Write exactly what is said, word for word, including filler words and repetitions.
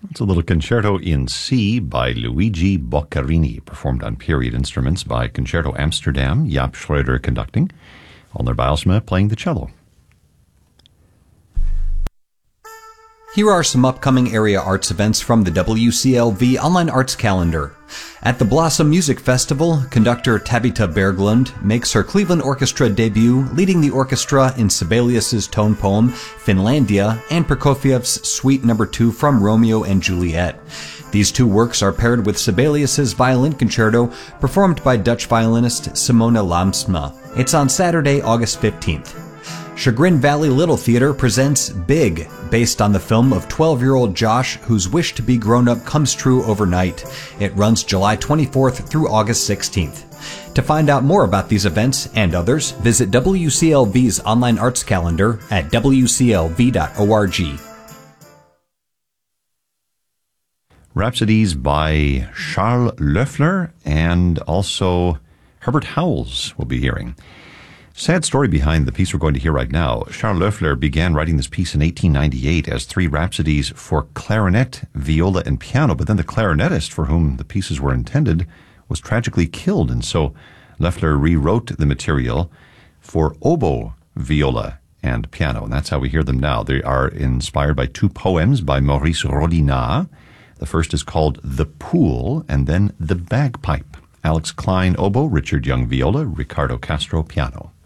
It's a little concerto in C by Luigi Boccherini, performed on period instruments by Concerto Amsterdam, Jaap Schreuder conducting, Olner Bijlsma playing the cello. Here are some upcoming area arts events from the W C L V Online Arts Calendar. At the Blossom Music Festival, conductor Tabitha Berglund makes her Cleveland Orchestra debut, leading the orchestra in Sibelius's tone poem, Finlandia, and Prokofiev's Suite Number two from Romeo and Juliet. These two works are paired with Sibelius's violin concerto, performed by Dutch violinist Simone Lamsma. It's on Saturday, August fifteenth. Chagrin Valley Little Theater presents Big, based on the film of twelve-year-old Josh, whose wish to be grown up comes true overnight. It runs July twenty-fourth through August sixteenth. To find out more about these events and others, visit W C L V's online arts calendar at w c l v dot org. Rhapsodies by Charles Loeffler and also Herbert Howells we'll be hearing. Sad story behind the piece we're going to hear right now. Charles Loeffler began writing this piece in eighteen ninety-eight as three rhapsodies for clarinet, viola, and piano, but then the clarinetist for whom the pieces were intended was tragically killed, and so Loeffler rewrote the material for oboe, viola, and piano, and that's how we hear them now. They are inspired by two poems by Maurice Rodinat. The first is called The Pool, and then The Bagpipe. Alex Klein, oboe, Richard Young, viola, Ricardo Castro, piano.